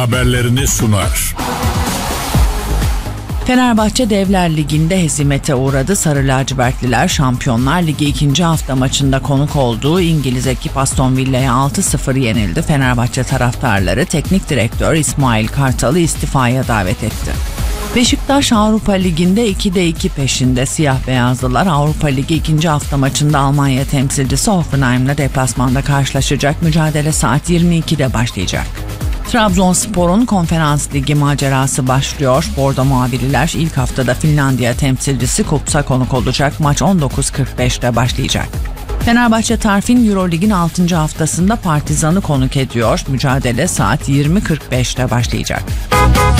haberlerini sunar. Fenerbahçe Devler Ligi'nde hezimete uğradı. Sarı lacivertliler Şampiyonlar Ligi 2. hafta maçında konuk olduğu İngiliz ekip Aston Villa'ya 6-0 yenildi. Fenerbahçe taraftarları teknik direktör İsmail Kartal'ı istifaya davet etti. Beşiktaş Avrupa Ligi'nde 2'de 2 peşinde. Siyah beyazlılar Avrupa Ligi 2. hafta maçında Almanya temsilcisi Hoffenheim'la deplasmanda karşılaşacak. Mücadele saat 22'de başlayacak. Trabzonspor'un Konferans Ligi macerası başlıyor. Bordo Mavililer ilk haftada Finlandiya temsilcisi Kups'a konuk olacak. Maç 19.45'te başlayacak. Fenerbahçe Tarfin Eurolig'in 6. haftasında Partizan'ı konuk ediyor. Mücadele saat 20.45'te başlayacak.